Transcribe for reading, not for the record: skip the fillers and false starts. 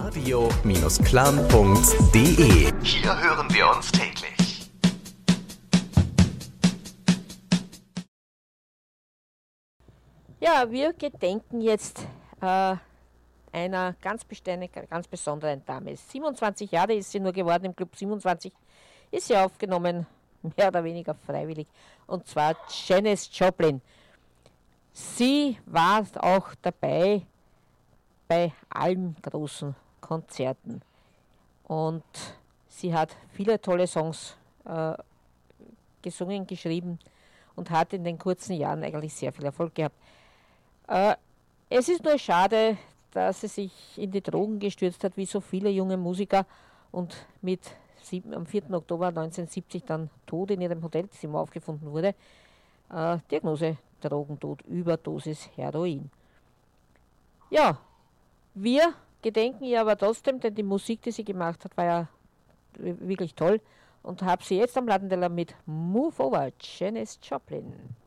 radio-klang.de. Hier hören wir uns täglich. Ja, wir gedenken jetzt einer ganz besonderen Dame. 27 Jahre ist sie nur geworden im Club 27, ist sie aufgenommen, mehr oder weniger freiwillig, und zwar Janis Joplin. Sie war auch dabei bei allen großen Konzerten und sie hat viele tolle Songs gesungen, geschrieben und hat in den kurzen Jahren eigentlich sehr viel Erfolg gehabt. Es ist nur schade, dass sie sich in die Drogen gestürzt hat, wie so viele junge Musiker, und am 4. Oktober 1970 dann tot in ihrem Hotelzimmer aufgefunden wurde. Diagnose: Drogentod, Überdosis Heroin. Ja, wir gedenken ihr aber trotzdem, denn die Musik, die sie gemacht hat, war ja wirklich toll, und habe sie jetzt am Lattenteller mit Move Over, Janis Joplin.